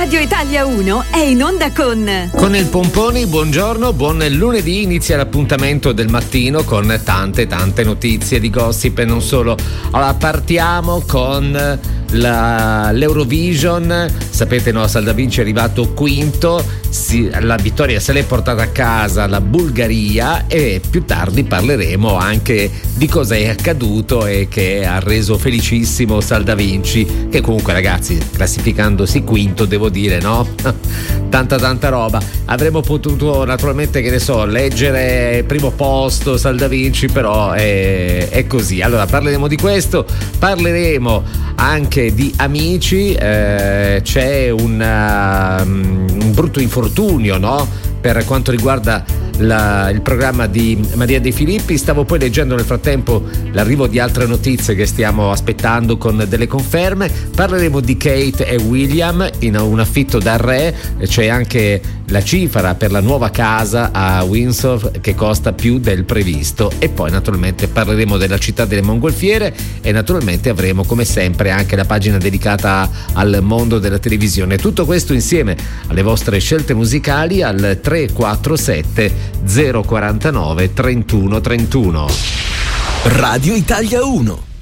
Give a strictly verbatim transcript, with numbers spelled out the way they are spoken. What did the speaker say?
Radio Italia uno è in onda con Con il Pomponi, buongiorno, buon lunedì, inizia l'appuntamento del mattino con tante tante notizie di gossip e non solo. Allora partiamo con la, l'Eurovision, sapete no, Sal Da Vinci è arrivato quinto, si, la vittoria se l'è portata a casa la Bulgaria e più tardi parleremo anche di cosa è accaduto e che ha reso felicissimo Sal Da Vinci, che comunque ragazzi classificandosi quinto devo dire no tanta tanta roba. Avremmo potuto naturalmente che ne so leggere primo posto Sal Da Vinci, però è, è così. Allora parleremo di questo, parleremo anche di Amici, eh, c'è un, um, un brutto infortunio no per quanto riguarda La, il programma di Maria De Filippi. Stavo poi leggendo nel frattempo l'arrivo di altre notizie che stiamo aspettando con delle conferme. Parleremo di Kate e William in un affitto da re, c'è anche la cifra per la nuova casa a Windsor che costa più del previsto e poi naturalmente parleremo della città delle mongolfiere e naturalmente avremo come sempre anche la pagina dedicata al mondo della televisione. Tutto questo insieme alle vostre scelte musicali al tre quattro sette zero quarantanove trentuno trentuno. Radio Italia uno.